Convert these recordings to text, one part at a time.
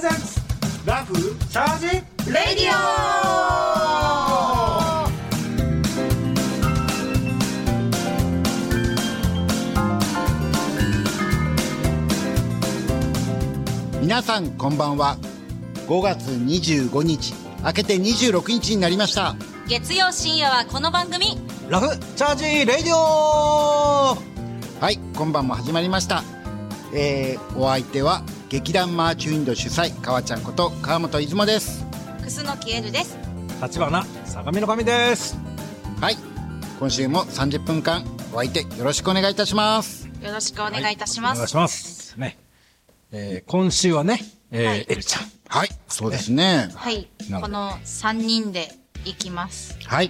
ゼンツラフチャージレディオ。皆さんこんばんは。5月25日明けて26日になりました。 月曜深夜はこの番組ラフチャージレディオ。 はい、今晩も始まりました。お相手は劇団マーチュインド主催川ちゃんこと川本出雲です。 楠木エルです。 立花相模の神です。 はい、今週も30分間お相手よろしくお願いいたします。 よろしくお願いいたします。 お願いしますね。今週はね、 はい、 エルちゃん。 はい、そうですね。 はい、この3人で行きます。 はい、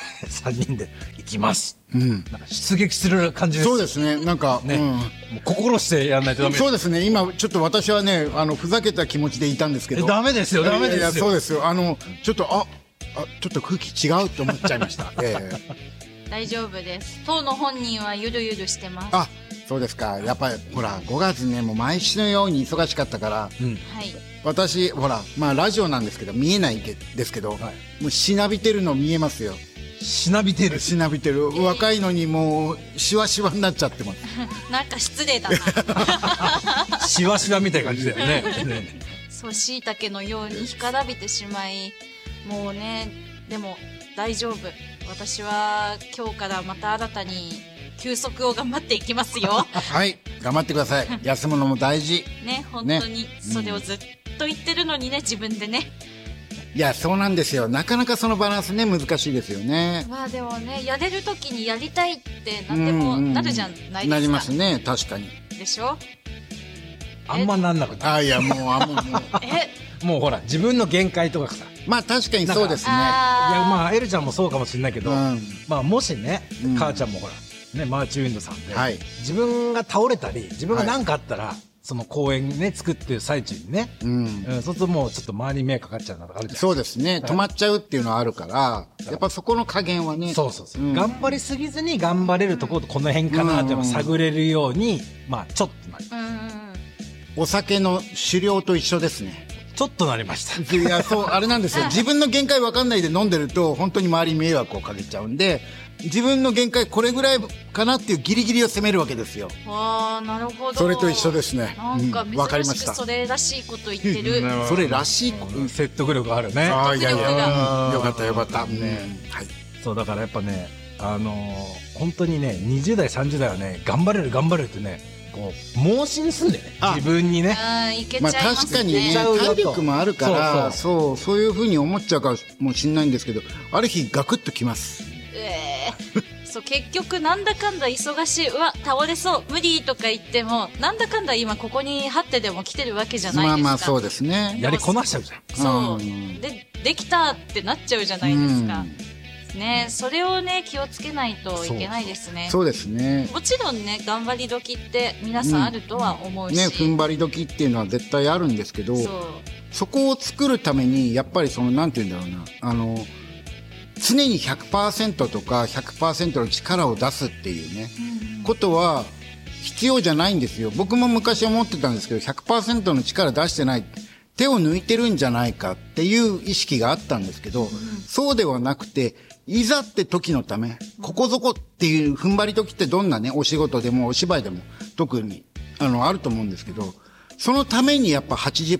3人で行きます。 うん、 なんか出撃する感じです。 そうですね。なんか、 ね、もう心してやらないとダメです。 そうですね。今ちょっと私はね、ふざけた気持ちでいたんですけど。 ダメですよ、ダメですよ。 いや、そうですよ。ちょっとちょっと空気違うと思っちゃいました。 大丈夫です。当の本人はゆるゆるしてます。 あ、そうですか。やっぱりほら5月ね、もう毎週のように忙しかったから、うん、はい。私ほら、まあラジオなんですけど見えないですけど、はい、もうしなびてるの見えますよ。 しなびてる。 しなびてる。若いのにもうしわしわになっちゃってます。 なんか失礼だな。 しわしわみたいな感じだよね。 そう、椎茸のように干からびてしまい、もうね、でも大丈夫。私は今日からまた新たに休息を頑張っていきますよ。 はい、頑張ってください。休むのも大事。 ね、本当に、それをずっと言ってるのにね、自分でね。 いや、そうなんですよ。なかなかそのバランスね、難しいですよね。 まあでもね、やれるときにやりたいって何でもなるじゃないですか。 なりますね、確かに。 でしょ？ あんまなんなくて。 いや、もうもうほら、自分の限界とかさ。 まあ確かにそうですね。いや、 まあエルちゃんもそうかもしれないけど、まあもしね、母ちゃんもほら、ね、マーチウィンドさんで、自分が倒れたり、自分が何かあったら、その公演ね、作ってる最中にね、そうするともうちょっと周りに迷惑かかっちゃうなとかあるじゃないですか。 そうですね。止まっちゃうっていうのはあるから、やっぱそこの加減はね。 そう。頑張りすぎずに頑張れるところとこの辺かなって探れるように、まあちょっとなります。 お酒の狩猟と一緒ですね。 ちょっとなりました。 いや、そう、あれなんですよ。自分の限界分かんないで飲んでると、本当に周りに迷惑をかけちゃうんで、自分の限界これぐらいかなっていうギリギリを攻めるわけですよ。 ああ、なるほど。 それと一緒ですね。 なんか珍しくそれらしいこと言ってる。 それらしいこと。 説得力あるね。 いや、よかったよかった。はい。 そう、だからやっぱね、本当にね、20代、30代はね、頑張れるってね、こう盲信すんでね、自分にね。 まあ確かにね、体力もあるから、そういう風に思っちゃうかもしれないんですけど、ある日ガクッときます。 そう結局なんだかんだ忙しい、倒れそう無理とか言ってもなんだかんだ今ここに張ってでも来てるわけじゃないですか。 まあそうですね。 やりこなしちゃうじゃん。 そうできたってなっちゃうじゃないですか。ね、それをね気をつけないといけないですね。 そうですね。 もちろんね頑張り時って皆さんあるとは思うし、 ね、踏ん張り時っていうのは絶対あるんですけど、そこを作るためにやっぱりそのなんて言うんだろうな、常に 100% とか 100% の力を出すっていうね、ことは必要じゃないんですよ。僕も昔思ってたんですけど 100% の力出してない、手を抜いてるんじゃないかっていう意識があったんですけど、そうではなくて、いざって時のため、ここぞこっていう踏ん張り時ってどんなね、お仕事でもお芝居でも特にあると思うんですけど、そのためにやっぱ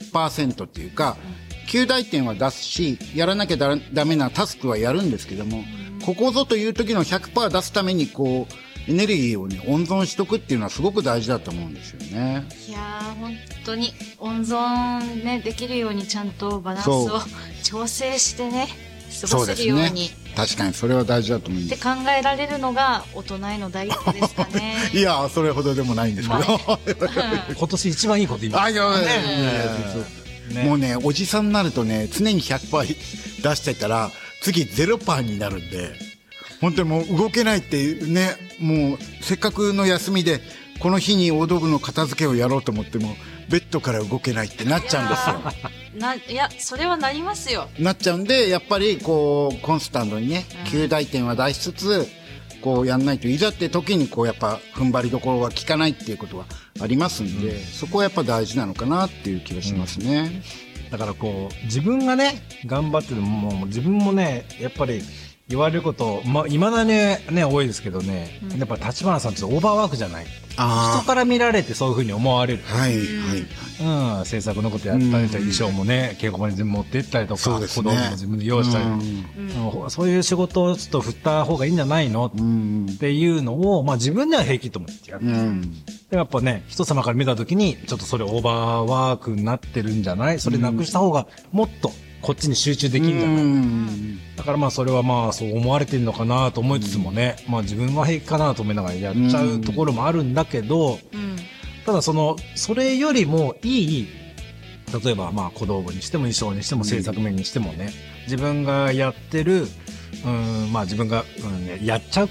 80% っていうか、及第点は出すし、やらなきゃダメなタスクはやるんですけども、ここぞという時の 100% 出すためにこう、エネルギーをね、温存しとくっていうのはすごく大事だと思うんですよね。 いやー、本当に温存ね、できるようにちゃんとバランスを調整してね、過ごせるように。 確かにそれは大事だと思います。 って考えられるのが大人への第一歩ですかね。 いや、それほどでもないんですけど。 今年一番いいこと言います。 もうね、おじさんになるとね、常に 100% 出してたら、次 0% になるんで、本当にもう動けないってね、もうせっかくの休みで、この日に大道具の片付けをやろうと思っても、ベッドから動けないってなっちゃうんですよ。 いや、それはなりますよ。 なっちゃうんで、やっぱりこう、コンスタントにね、及第点は出しつつ、 こうやんないといざって時にこうやっぱ踏ん張りどころが効かないっていうことはありますんで、そこはやっぱ大事なのかなっていう気がしますね。 だからこう自分がね頑張ってるもう自分もねやっぱり言われること未だにね多いですけどね、やっぱ立花さんってオーバーワークじゃない。人から見られてそういう風に思われる。 はいはい。制作のことやったりとか、衣装もね稽古場に全部持って行ったりとか、小道具も自分で用意したり、そういう仕事をちょっと振った方がいいんじゃないのっていうのを、まあ自分では平気と思ってやってる。でやっぱね人様から見た時にちょっとそれオーバーワークになってるんじゃない？それなくした方がもっとこっちに集中できるんじゃない？だからまあそれはまあそう思われてるのかなと思いつつもね、まあ自分は平気かなと思いながらやっちゃうところもあるんだけど、ただそれよりもいい、例えばまあ小道具にしても衣装にしても制作面にしてもね、自分がやってるまあ自分が、やっちゃう